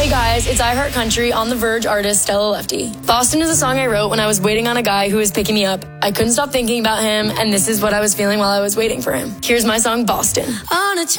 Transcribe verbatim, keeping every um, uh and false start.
Hey guys, it's I Heart Country on The Verge artist Stella Lefty. Boston is a song I wrote when I was waiting on a guy who was picking me up. I couldn't stop thinking about him, and this is what I was feeling while I was waiting for him. Here's my song, Boston. On a